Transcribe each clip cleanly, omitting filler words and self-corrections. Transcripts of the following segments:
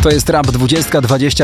To jest Rap 20,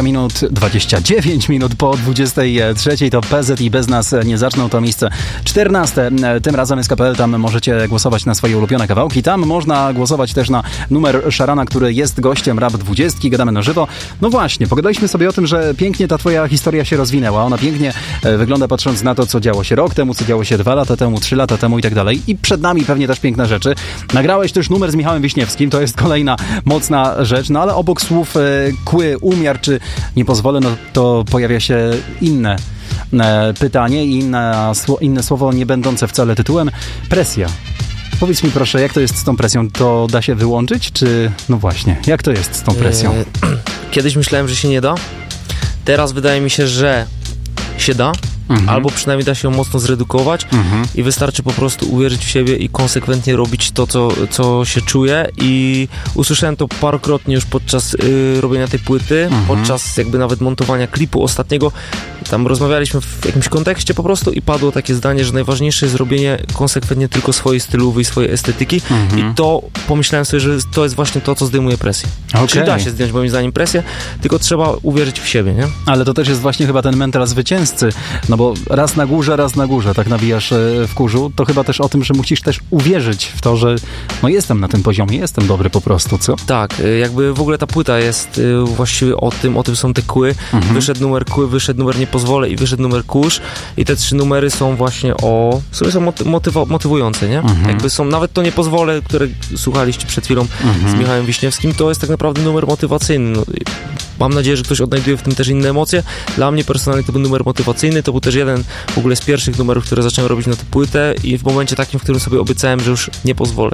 29 minut po 23. To PZ i Bez nas nie zaczną. To miejsce 14. Tym razem SKPL. Tam możecie głosować na swoje ulubione kawałki. Tam można głosować też na numer Szarana, który jest gościem Rap 20. Gadamy na żywo. No właśnie, pogadaliśmy sobie o tym, że pięknie ta twoja historia się rozwinęła. Ona pięknie wygląda, patrząc na to, co działo się rok temu, co działo się 2 lata temu, 3 lata temu i tak dalej. I przed nami pewnie też piękne rzeczy. Nagrałeś też numer z Michałem Wiśniewskim. To jest kolejna mocna rzecz. No ale obok słów kły, umiar, czy nie pozwolę, no to pojawia się inne pytanie i inne słowo nie będące wcale tytułem. Presja. Powiedz mi proszę, jak to jest z tą presją? To da się wyłączyć, czy... No właśnie, jak to jest z tą presją? Kiedyś myślałem, że się nie da. Teraz wydaje mi się, że się da. Albo przynajmniej da się ją mocno zredukować i wystarczy po prostu uwierzyć w siebie i konsekwentnie robić to, co się czuje. I usłyszałem to parokrotnie już podczas robienia tej płyty, podczas jakby nawet montowania klipu ostatniego. Tam rozmawialiśmy w jakimś kontekście po prostu i padło takie zdanie, że najważniejsze jest robienie konsekwentnie tylko swojej stylowej i swojej estetyki i to pomyślałem sobie, że to jest właśnie to, co zdejmuje presję. Okay. Czyli da się zdjąć moim zdaniem presję, tylko trzeba uwierzyć w siebie, nie? Ale to też jest właśnie chyba ten mental zwycięzcy, no bo raz na górze, tak nawijasz w kurzu, to chyba też o tym, że musisz też uwierzyć w to, że no jestem na tym poziomie, jestem dobry po prostu, co? Tak, jakby w ogóle ta płyta jest właściwie o tym są te kły. Wyszedł numer kły, wyszedł numer nie pozwolę i wyszedł numer kurz i te 3 numery są właśnie są motywujące, nie? Jakby są, nawet to nie pozwolę, które słuchaliście przed chwilą z Michałem Wiśniewskim, to jest tak naprawdę numer motywacyjny. No, mam nadzieję, że ktoś odnajduje w tym też inne emocje. Dla mnie personalnie to był numer motywacyjny, to był też jeden w ogóle z pierwszych numerów, które zacząłem robić na tę płytę i w momencie takim, w którym sobie obiecałem, że już nie pozwolę.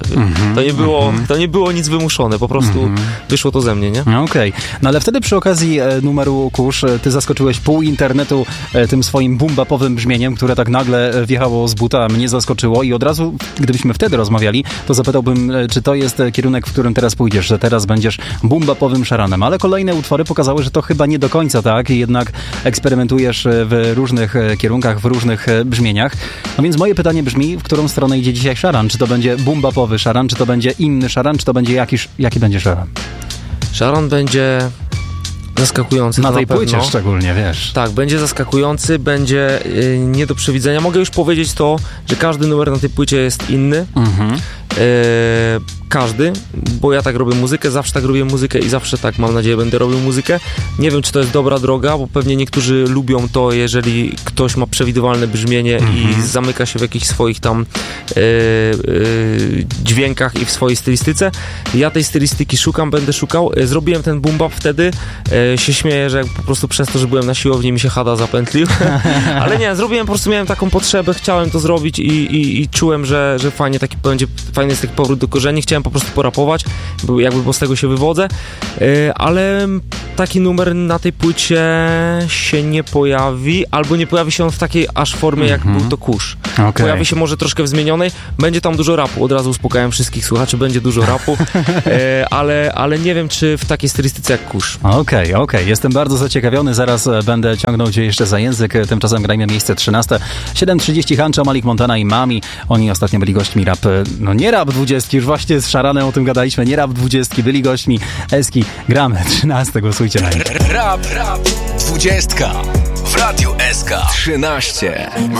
To nie było nic wymuszone, po prostu wyszło to ze mnie, nie? Okej. No ale wtedy przy okazji numeru Kurz, ty zaskoczyłeś pół internetu tym swoim boom-bapowym brzmieniem, które tak nagle wjechało z buta, mnie zaskoczyło i od razu, gdybyśmy wtedy rozmawiali, to zapytałbym, czy to jest kierunek, w którym teraz pójdziesz, że teraz będziesz boom-bapowym Szaranem, ale kolejne utwory pokazały, że to chyba nie do końca tak i jednak eksperymentujesz w różnych kierunkach, w różnych brzmieniach. No więc moje pytanie brzmi, w którą stronę idzie dzisiaj Szaran? Czy to będzie boom-bapowy Szaran, czy to będzie inny Szaran, czy to będzie jaki będzie Szaran? Szaran będzie zaskakujący. Na tej płycie szczególnie, wiesz. Tak, będzie zaskakujący, będzie nie do przewidzenia. Mogę już powiedzieć to, że każdy numer na tej płycie jest inny. Każdy, bo ja tak robię muzykę, zawsze tak robię muzykę i zawsze tak, mam nadzieję, będę robił muzykę. Nie wiem, czy to jest dobra droga, bo pewnie niektórzy lubią to, jeżeli ktoś ma przewidywalne brzmienie i zamyka się w jakichś swoich tam dźwiękach i w swojej stylistyce. Ja tej stylistyki będę szukał. Zrobiłem ten boom bap wtedy. Się śmieję, że po prostu przez to, że byłem na siłowni, mi się chada zapętlił. Ale nie, zrobiłem, po prostu miałem taką potrzebę, chciałem to zrobić i czułem, że fajnie jest taki powrót do korzeni. Chciałem po prostu porapować, bo z tego się wywodzę, ale taki numer na tej płycie się nie pojawi, albo nie pojawi się on w takiej aż formie, jak był to Kurz. Okay. Pojawi się może troszkę w zmienionej, będzie tam dużo rapu, od razu uspokajam wszystkich słuchaczy, będzie dużo rapu, ale nie wiem, czy w takiej stylistyce jak Kurz. Okej. Jestem bardzo zaciekawiony, zaraz będę ciągnął cię jeszcze za język, tymczasem grajmy miejsce 13. 7:30 Hancho, Malik Montana i Mami, oni ostatnio byli gośćmi nie Rap 20, już właśnie z Szaranem o tym gadaliśmy, nie Rap 20, byli gośćmi Eski, gramy 13, głosujcie na nich. Rap 20 w Radiu SK 13.